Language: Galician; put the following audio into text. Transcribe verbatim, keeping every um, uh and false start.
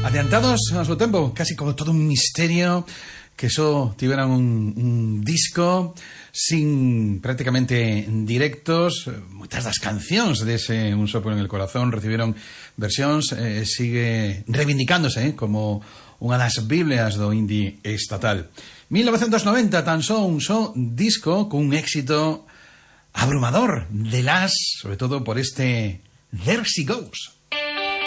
Adiantados a su tempo, casi como todo un misterio, que só tiveran un, un disco sin prácticamente directos. Moitas das cancións dese Un soplo en el corazón recibiron versións, eh, sigue reivindicándose eh, como unha das biblias do indie estatal. mil novecientos noventa, tan só un só disco cun éxito abrumador de las, sobre todo por este There She Goes.